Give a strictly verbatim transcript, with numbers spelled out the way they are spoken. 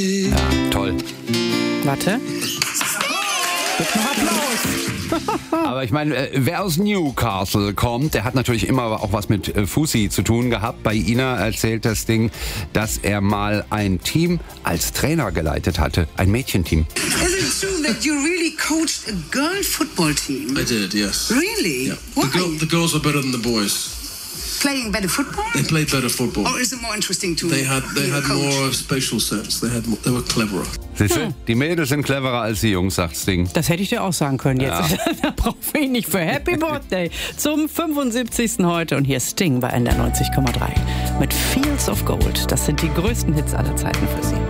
Ja, toll. Warte. Gibt noch Applaus. Aber ich meine, wer aus Newcastle kommt, der hat natürlich immer auch was mit Fussi zu tun gehabt. Bei Ina erzählt das Ding, dass er mal ein Team als Trainer geleitet hatte, ein Mädchenteam. Is it true that you really coached a girl football team? I did, yes. Really? Yeah. Why? The, girl, the girls are better than the boys. Playing better football? They played better football. Or is it more interesting to They had they be a had coach? more spatial sense. They had more, they were cleverer. Siehst du? Die Mädels sind cleverer als die Jungs, sagt Sting. Das hätte ich dir auch sagen können jetzt. Ja. Da brauchen wir ihn nicht für Happy Birthday zum fünfundsiebzigsten heute. Und hier ist Sting bei N D R neunzig Komma drei mit Fields of Gold. Das sind die größten Hits aller Zeiten für Sie.